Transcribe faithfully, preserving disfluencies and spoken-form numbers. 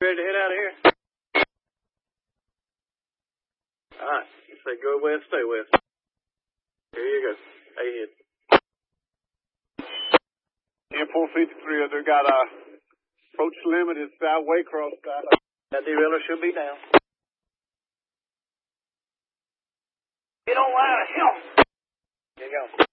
ready to head out of here? All right. You say go west, stay west. Here you go. How you hit? In four fifty-three, they got a approach limit is south Waycross. That derailer should be down. Get on line, hit him. Here you go.